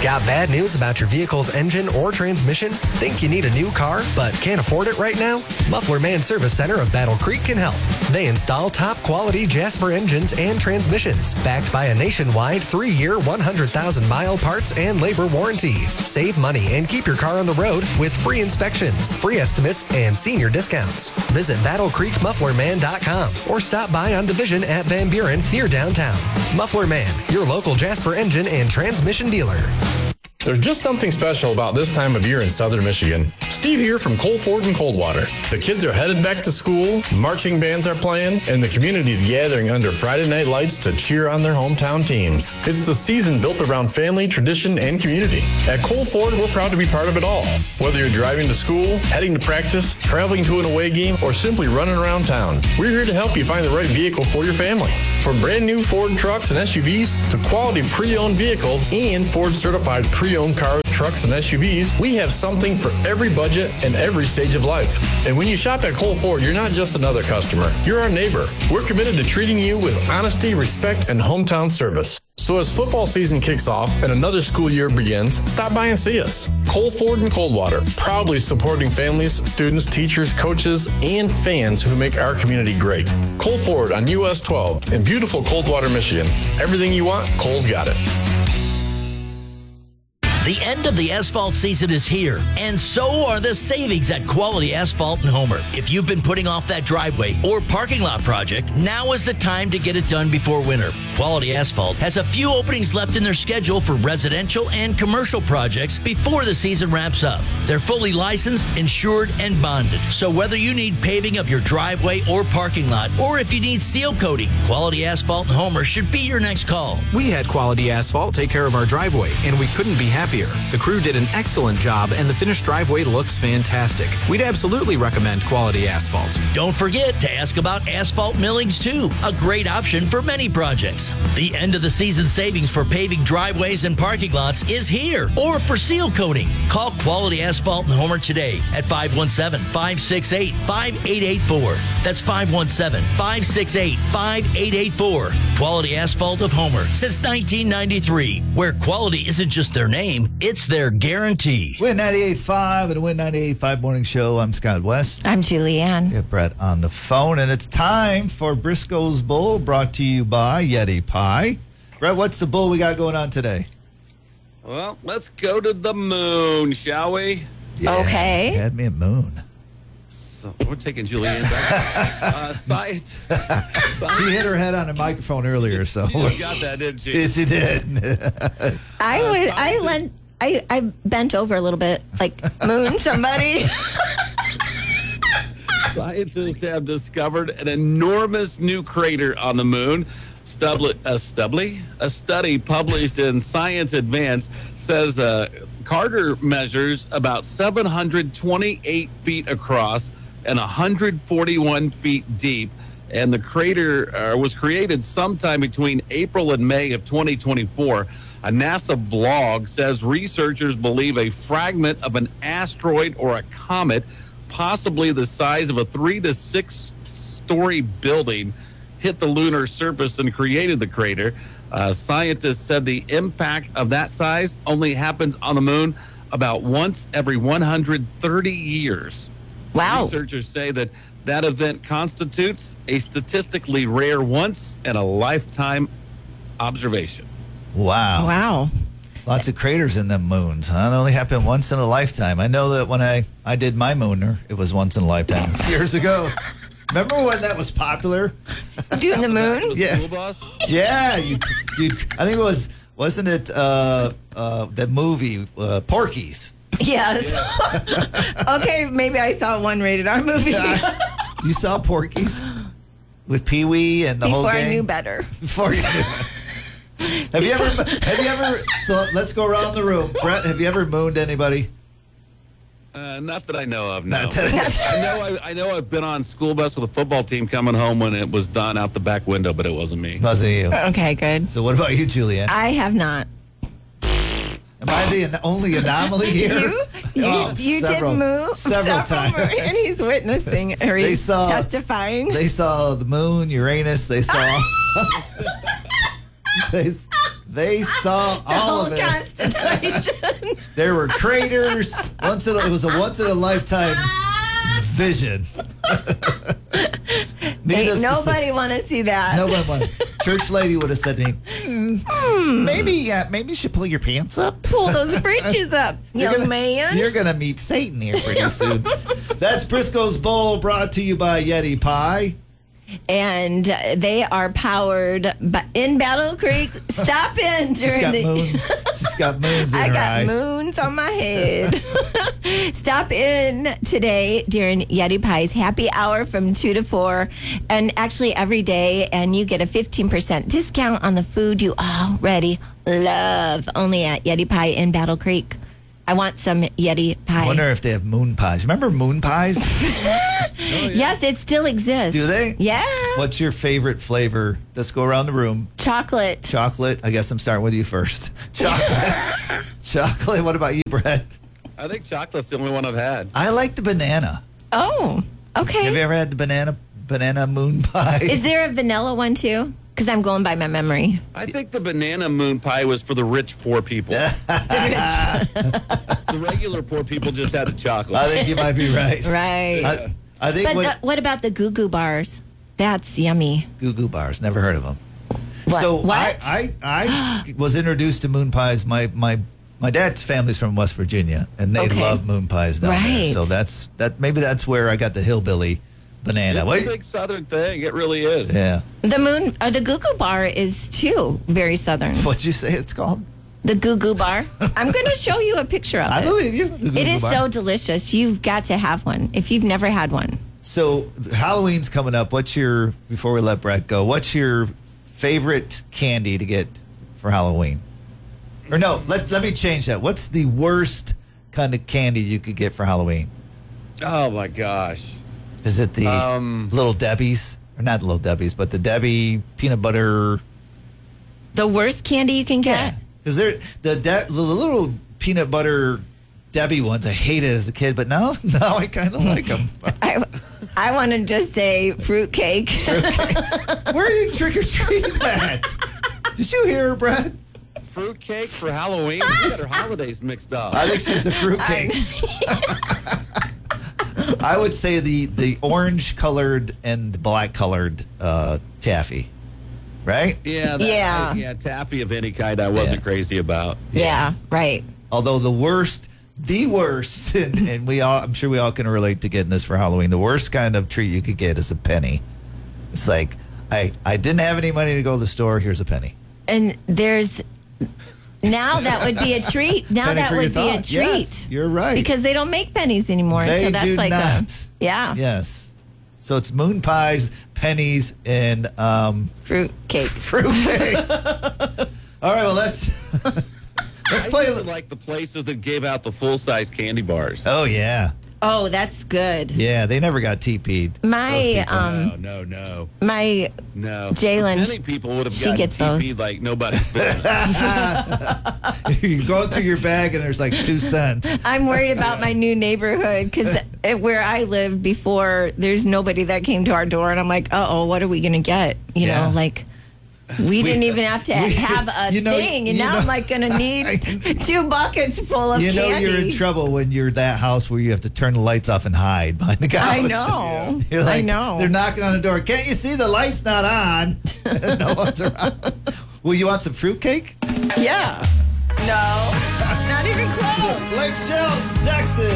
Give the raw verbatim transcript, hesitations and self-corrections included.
Got bad news about your vehicle's engine or transmission? Think you need a new car but can't afford it right now? Muffler Man Service Center of Battle Creek can help. They install top-quality Jasper engines and transmissions, backed by a nationwide three-year, one hundred thousand mile parts and labor warranty. Save money and keep your car on the road with free inspections, free estimates, and senior discounts. Visit battle creek muffler man dot com or stop by on Division at Van Buren near downtown. Muffler Man, your local Jasper engine and transmission dealer. There's just something special about this time of year in southern Michigan. Steve here from Cold Ford and Coldwater. The kids are headed back to school, marching bands are playing, and the community's gathering under Friday night lights to cheer on their hometown teams. It's the season built around family, tradition, and community. At Cold Ford, we're proud to be part of it all. Whether you're driving to school, heading to practice, traveling to an away game, or simply running around town, we're here to help you find the right vehicle for your family. From brand new Ford trucks and S U Vs to quality pre-owned vehicles and Ford certified pre-owned cars, trucks, and S U Vs, we have something for every budget and every stage of life. And when you shop at Cold Ford, you're not just another customer. You're our neighbor. We're committed to treating you with honesty, respect, and hometown service. So as football season kicks off and another school year begins, stop by and see us. Cold Ford and Coldwater, proudly supporting families, students, teachers, coaches, and fans who make our community great. Cold Ford on U S twelve in beautiful Coldwater, Michigan. Everything you want, Cole's got it. The end of the asphalt season is here, and so are the savings at Quality Asphalt in Homer. If you've been putting off that driveway or parking lot project, now is the time to get it done before winter. Quality Asphalt has a few openings left in their schedule for residential and commercial projects before the season wraps up. They're fully licensed, insured, and bonded. So whether you need paving of your driveway or parking lot, or if you need seal coating, Quality Asphalt in Homer should be your next call. We had Quality Asphalt take care of our driveway, and we couldn't be happier. The crew did an excellent job, and the finished driveway looks fantastic. We'd absolutely recommend Quality Asphalt. Don't forget to ask about asphalt millings, too. A great option for many projects. The end of the season savings for paving driveways and parking lots is here, or for seal coating. Call Quality Asphalt in Homer today at five one seven, five six eight, five eight eight four. That's five one seven, five six eight, five eight eight four. Quality Asphalt of Homer since nineteen ninety-three, where quality isn't just their name, it's their guarantee. Win ninety-eight point five and the Win ninety-eight point five Morning Show. I'm Scott West. I'm Julianne. We have Brett on the phone, and it's time for Briscoe's Bowl, brought to you by Yeti Pie. Brett, what's the bowl we got going on today? Well, let's go to the moon, shall we? Yeah, okay. You had me at moon. So we're taking Julianne back. uh, science. She hit her head on a microphone earlier, so. She got that, didn't she? Yes, she did. I was, I went, I, I bent over a little bit, like moon somebody. Scientists have discovered an enormous new crater on the moon. Stubbly, a stubbly, a study published in Science Advance says the Carter measures about seven hundred twenty-eight feet across and one hundred forty-one feet deep. And the crater uh, was created sometime between April and May of twenty twenty-four. A NASA blog says researchers believe a fragment of an asteroid or a comet, possibly the size of a three to six story building, hit the lunar surface and created the crater. Uh, scientists said the impact of that size only happens on the moon about once every one hundred thirty years. Wow. Researchers say that that event constitutes a statistically rare once in a lifetime observation. Wow. Wow. Lots of craters in them moons. Huh? It only happened once in a lifetime. I know that when I, I did my mooner, it was once in a lifetime. Years ago. Remember when that was popular? Doing the moon? Yeah. School bus? Yeah. You, you, I think it was, wasn't it uh, uh, the movie uh, Porky's? Yes. Okay, maybe I saw one rated R movie. You saw Porky's with Pee Wee and the Before whole gang? I knew better. Before you knew Have you ever, have you ever, so let's go around the room. Brett, have you ever mooned anybody? Uh, not that I know of, no. Not that- I know I, I know I've been on school bus with a football team coming home when it was done out the back window, but it wasn't me. Wasn't you. Okay, good. So what about you, Julianne? I have not. Am I the only anomaly here? You, you, Oh, you several- did move several times. and he's witnessing or They he's saw- testifying. They saw the moon, Uranus. They saw. they, They saw The all whole of it. constellation. There were craters. Once in a, it was a once in a lifetime vision. Ain't nobody want to see that. Nobody wanted. Church lady would have said to me, mm, maybe, uh, maybe you should pull your pants up. Pull those britches up, young gonna, man. You're gonna meet Satan here pretty soon. That's Briscoe's Bowl, brought to you by Yeti Pie. And they are powered by, in Battle Creek. Stop in She's during got the. moons. She's got moons in I her got eyes. moons on my head. Stop in today during Yeti Pie's happy hour from two to four, and actually every day, and you get a fifteen percent discount on the food you already love. Only at Yeti Pie in Battle Creek. I want some Yeti Pie. I wonder if they have moon pies. Remember moon pies? Yes, it still exists. Do they? Yeah. What's your favorite flavor? Let's go around the room. Chocolate. Chocolate. I guess I'm starting with you first. Chocolate. Chocolate. What about you, Brett? I think chocolate's the only one I've had. I like the banana. Oh, okay. Have you ever had the banana banana moon pie? Is there a vanilla one too? Because I'm going by my memory. I think the banana moon pie was for the rich poor people. The regular poor people just had a chocolate. I think you might be right. Right. I, I think but what, the, what about the Goo Goo bars? That's yummy. Goo Goo bars. Never heard of them. What? So What? I, I, I was introduced to moon pies. My my my dad's family's from West Virginia, and they Okay. love moon pies down there. Right. So that's that. Maybe that's where I got the hillbilly banana. It's Wait. a big southern thing. It really is. Yeah. The moon, or the Goo Goo bar is too very southern. What'd you say it's called? The Goo Goo bar. I'm going to show you a picture of I it. believe you. The Goo It Goo is bar. so delicious. You've got to have one if you've never had one. So Halloween's coming up. What's your, before we let Brett go, what's your favorite candy to get for Halloween? Or no, let let me change that. What's the worst kind of candy you could get for Halloween? Oh my gosh. Is it the Um, Little Debbie's? Or not Little Debbie's, but the Debbie peanut butter. The worst candy you can get? Because they're the, de- the little peanut butter Debbie ones, I hated as a kid, but now, now I kind of like them. I, I want to just say fruitcake. Where are you trick or treating at? Did you hear her, Brad? Fruitcake for Halloween? You got her holidays mixed up. I think she's the fruitcake. I would say the the orange colored and black colored uh, taffy, right? Yeah, that, Yeah. I- yeah, taffy of any kind I wasn't Yeah. crazy about. Yeah, right. Although the worst, the worst, and, and we all, I'm sure we all can relate to getting this for Halloween. The worst kind of treat you could get is a penny. It's like I I didn't have any money to go to the store. Here's a penny. And there's now that would be a treat. Now Penny that for your would be a thought. treat. Yes, you're right. Because they don't make pennies anymore. They so that's do like not. a yeah, Yes. So it's moon pies, pennies, and um, fruit cake. fruit cakes. All right, well let's let's I play. used to like the places that gave out the full size candy bars. Oh yeah, Oh, that's good. yeah. They never got T P'd. My um no, no, no, my no. Jalen, Many people would have she gotten gets T P'd those. like nobody's business. You go through your bag and there's like two cents. I'm worried about my new neighborhood because where I lived before, there's nobody that came to our door, and I'm like, uh oh, what are we gonna get? You Yeah. know, like. We didn't even have to we- have a you know- thing, and you now know- I'm like going to need two buckets full of You know candy. you're in trouble when you're that house where you have to turn the lights off and hide behind the couch. I know. You're like, I know. They're knocking on the door. Can't you see the light's not on? No one's around. Well, you want some fruitcake? Yeah. No, not even close. Lake Shelton, Texas.